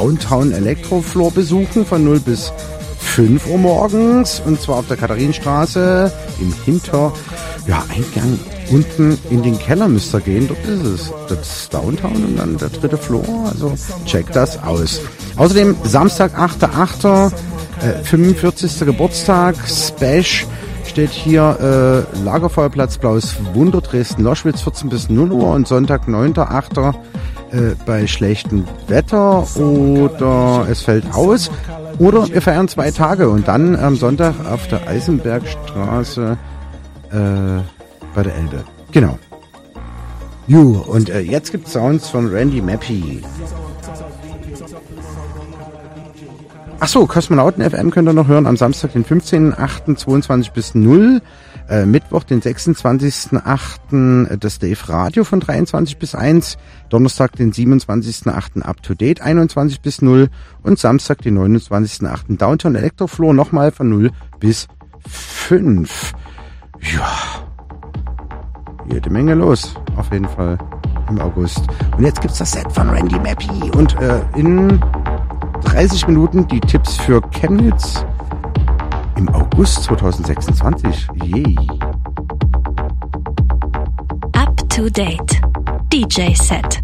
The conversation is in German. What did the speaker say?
Downtown Electrofloor besuchen von 0 bis 5 Uhr morgens, und zwar auf der Katharinenstraße im Eingang unten in den Keller müsst ihr gehen, dort ist es. Das ist Downtown und dann der 3. Floor, also checkt das aus. Außerdem Samstag, 8.8., 45. Geburtstag, Spash, steht hier Lagerfeuerplatz Blaues Wunder, Dresden-Loschwitz, 14 bis 0 Uhr, und Sonntag, 9.8., bei schlechtem Wetter oder es fällt aus. Oder wir feiern 2 Tage und dann am Sonntag auf der Eisenbergstraße bei der Elbe. Genau. Und jetzt gibt's Sounds von Randy Mappy. Achso, Kosmonauten FM könnt ihr noch hören am Samstag, den 15.8., 22 bis 0. Mittwoch, den 26.8., das Dave Radio von 23 bis 1. Donnerstag, den 27.8., Up to Date, 21 bis 0. Und Samstag, den 29.8., Downtown Electrofloor, nochmal von 0 bis 5. Ja, jede Menge los, auf jeden Fall im August. Und jetzt gibt's das Set von Randy Mappy und in 30 Minuten die Tipps für Chemnitz im August 2026. Yay. Up to Date DJ Set.